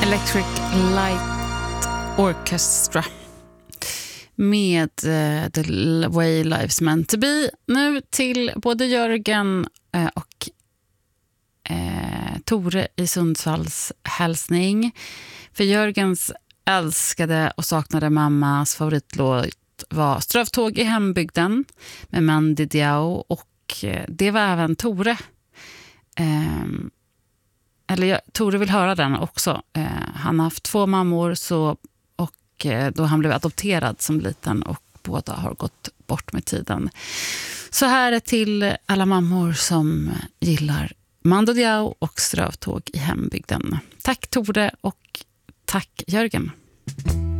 Electric Light Orchestra med The Way Life's Meant to Be. Nu till både Jörgen och Tore i Sundsvalls hälsning. För Jörgens älskade och saknade mammas favoritlåt var Strövtåg i hembygden med Mandi Diao, och det var även Tore. Tore vill höra den också. Han har haft 2 mammor och då han blev adopterad som liten, och båda har gått bort med tiden. Så här är till alla mammor som gillar Mandi Diao och Strövtåg i hembygden. Tack Tore och tack Jörgen.